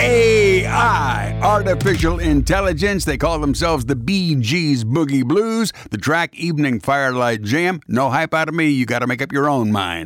AI, artificial intelligence. They call themselves the Bee Gees Boogie Blues. The track Evening Firelight Jam. No hype out of me. You got to make up your own mind.